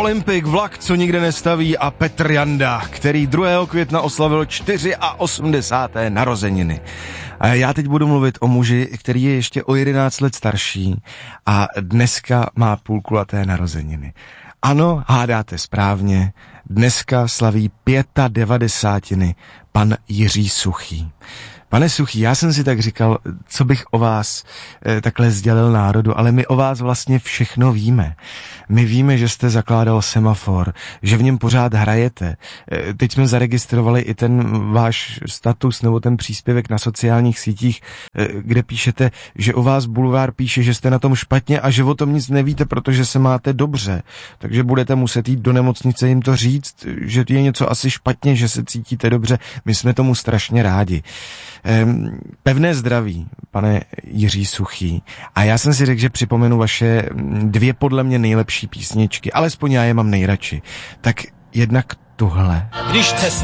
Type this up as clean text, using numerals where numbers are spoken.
Olympik, vlak, co nikde nestaví a Petr Janda, který 2. května oslavil 84. narozeniny. A já teď budu mluvit o muži, který je ještě o 11 let starší a dneska má půlkulaté narozeniny. Ano, hádáte správně, dneska slaví 95. pan Jiří Suchý. Pane Suchý, já jsem si tak říkal, co bych o vás takhle sdělil národu, ale my o vás vlastně všechno víme. My víme, že jste zakládal Semafor, že v něm pořád hrajete. Teď jsme zaregistrovali i ten váš status nebo ten příspěvek na sociálních sítích, kde píšete, že o vás Bulvár píše, že jste na tom špatně a že o tom nic nevíte, protože se máte dobře. Takže budete muset jít do nemocnice jim to říct, že je něco asi špatně, že se cítíte dobře. My jsme tomu strašně rádi. Pevné zdraví, pane Jiří Suchý. A já jsem si řekl, že připomenu vaše 2 podle mě nejlepší písničky, alespoň já je mám nejradši. Tak jednak tuhle. Když